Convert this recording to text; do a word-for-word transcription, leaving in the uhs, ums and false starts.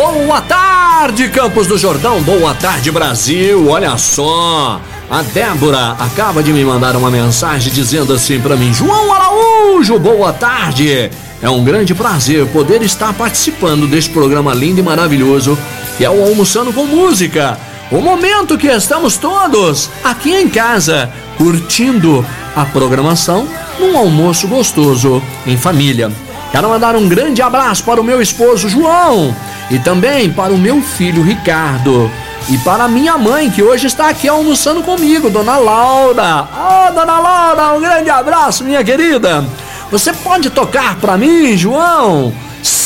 Boa tarde, Campos do Jordão. Boa tarde, Brasil. Olha só, a Débora acaba de me mandar uma mensagem dizendo assim pra mim: João Araújo, boa tarde. É um grande prazer poder estar participando deste programa lindo e maravilhoso que é o Almoçando com Música. O momento que estamos todos aqui em casa curtindo a programação num almoço gostoso em família. Quero mandar um grande abraço para o meu esposo João e também para o meu filho Ricardo e para a minha mãe, que hoje está aqui almoçando comigo, Dona Laura. Ô, oh, Dona Laura, um grande abraço, minha querida. Você pode tocar para mim, João,